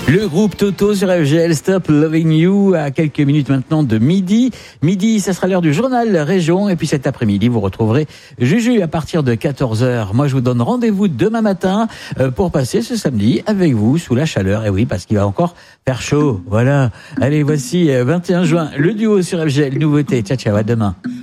Le groupe Toto sur FGL, Stop Loving You, à quelques minutes maintenant de midi. Midi, ça sera l'heure du journal Région. Et puis cet après-midi, vous retrouverez Juju à partir de 14h. Moi, je vous donne rendez-vous demain matin pour passer ce samedi avec vous sous la chaleur. Et oui, parce qu'il va encore faire chaud. Voilà. Allez, voici 21 juin, le duo sur FGL. Nouveauté. Ciao, ciao, à demain.